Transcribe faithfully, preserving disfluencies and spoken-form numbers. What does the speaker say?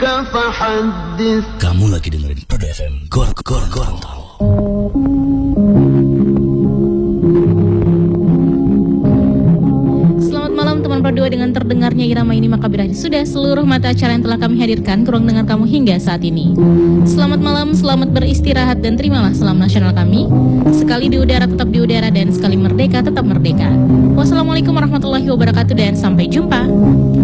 Kamu lagi dengerin Prodo F M, Gor Gor Gorontalo. Selamat malam teman Prodo, dengan terdengarnya irama ini maka berakhir sudah seluruh mata acara yang telah kami hadirkan ke ruang dengar kamu hingga saat ini. Selamat malam, selamat beristirahat dan terimalah salam nasional kami. Sekali di udara tetap di udara dan sekali merdeka tetap merdeka. Wassalamualaikum warahmatullahi wabarakatuh dan sampai jumpa.